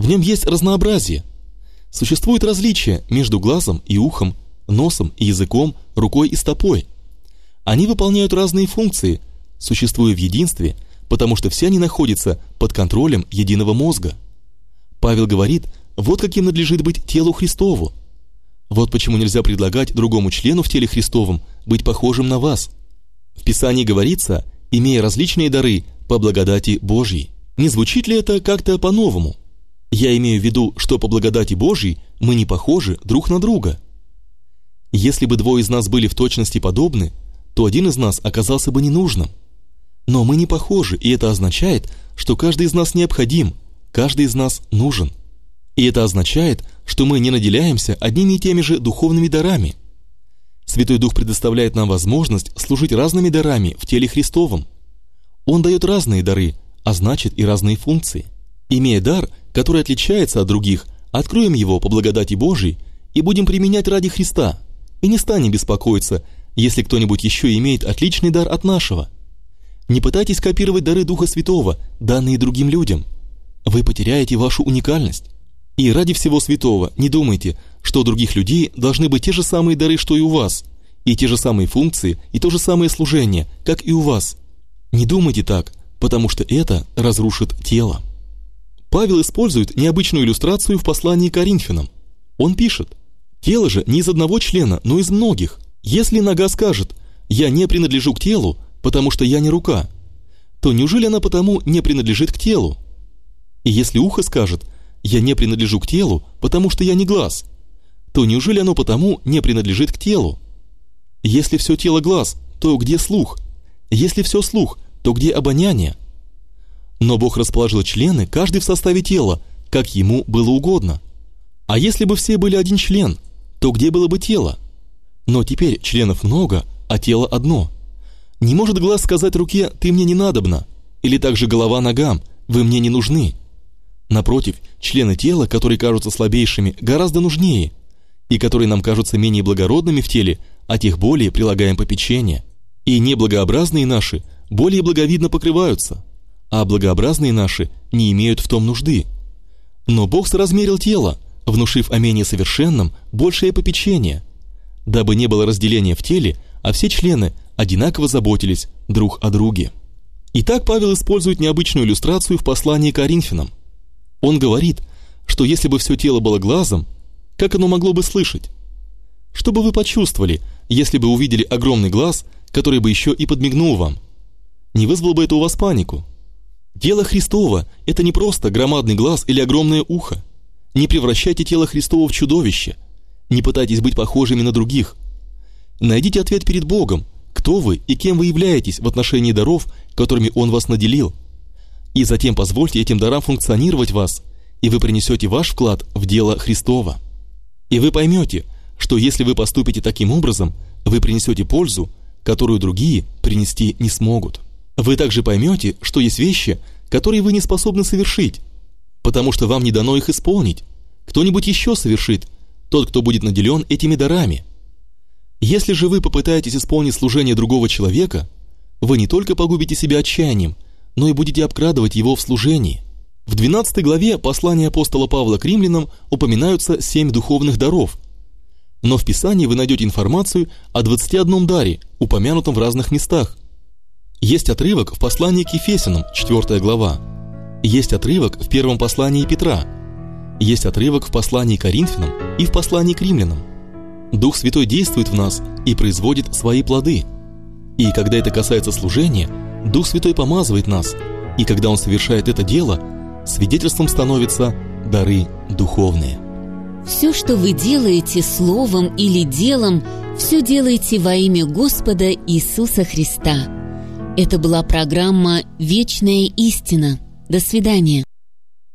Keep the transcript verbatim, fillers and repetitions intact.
В нем есть разнообразие. Существует различие между глазом и ухом, носом и языком, рукой и стопой. Они выполняют разные функции, существуя в единстве, потому что все они находятся под контролем единого мозга. Павел говорит, вот каким надлежит быть телу Христову. Вот почему нельзя предлагать другому члену в теле Христовом быть похожим на вас. В Писании говорится, имея различные дары по благодати Божьей. Не звучит ли это как-то по-новому? Я имею в виду, что по благодати Божьей мы не похожи друг на друга. Если бы двое из нас были в точности подобны, то один из нас оказался бы ненужным. Но мы не похожи, и это означает, что каждый из нас необходим, каждый из нас нужен. И это означает, что мы не наделяемся одними и теми же духовными дарами. Святой Дух предоставляет нам возможность служить разными дарами в теле Христовом. Он дает разные дары, а значит и разные функции. Имея дар, который отличается от других, откроем его по благодати Божией и будем применять ради Христа, и не станем беспокоиться, если кто-нибудь еще имеет отличный дар от нашего. Не пытайтесь копировать дары Духа Святого, данные другим людям. Вы потеряете вашу уникальность. И ради всего святого не думайте, что у других людей должны быть те же самые дары, что и у вас, и те же самые функции, и то же самое служение, как и у вас. Не думайте так, потому что это разрушит тело. Павел использует необычную иллюстрацию в послании к Коринфянам. Он пишет: «Тело же не из одного члена, но из многих. Если нога скажет: «Я не принадлежу к телу, потому что я не рука», то неужели она потому не принадлежит к телу? И если ухо скажет: «Я не принадлежу к телу, потому что я не глаз», то неужели оно потому не принадлежит к телу? Если все тело глаз, то где слух? Если все слух, то где обоняние? Но Бог расположил члены, каждый в составе тела, как ему было угодно. А если бы все были один член, то где было бы тело? Но теперь членов много, а тело одно. Не может глаз сказать руке: «Ты мне не надобна», или также голова ногам: «Вы мне не нужны». Напротив, члены тела, которые кажутся слабейшими, гораздо нужнее, и которые нам кажутся менее благородными в теле, а тех более прилагаем попечение. И неблагообразные наши более благовидно покрываются, а благообразные наши не имеют в том нужды. Но Бог соразмерил тело, внушив о менее совершенном большее попечение, дабы не было разделения в теле, а все члены одинаково заботились друг о друге. Итак, Павел использует необычную иллюстрацию в послании к Коринфянам. Он говорит, что если бы все тело было глазом, как оно могло бы слышать? Что бы вы почувствовали, если бы увидели огромный глаз, который бы еще и подмигнул вам? Не вызвало бы это у вас панику? Тело Христово – это не просто громадный глаз или огромное ухо. Не превращайте тело Христово в чудовище. Не пытайтесь быть похожими на других. Найдите ответ перед Богом, кто вы и кем вы являетесь в отношении даров, которыми Он вас наделил. И затем позвольте этим дарам функционировать в вас, и вы принесете ваш вклад в дело Христово. И вы поймете, что если вы поступите таким образом, вы принесете пользу, которую другие принести не смогут. Вы также поймете, что есть вещи, которые вы не способны совершить, потому что вам не дано их исполнить. Кто-нибудь еще совершит, тот, кто будет наделен этими дарами. Если же вы попытаетесь исполнить служение другого человека, вы не только погубите себя отчаянием, но и будете обкрадывать его в служении. В двенадцатой главе послания апостола Павла к римлянам упоминаются семь духовных даров. Но в Писании вы найдете информацию о двадцати одном даре, упомянутом в разных местах. Есть отрывок в послании к Ефесянам, четвёртая глава. Есть отрывок в первом послании Петра. Есть отрывок в послании к Коринфянам и в послании к римлянам. Дух Святой действует в нас и производит свои плоды. И когда это касается служения, Дух Святой помазывает нас, и когда Он совершает это дело, свидетельством становятся дары духовные. Все, что вы делаете словом или делом, все делайте во имя Господа Иисуса Христа. Это была программа «Вечная истина». До свидания.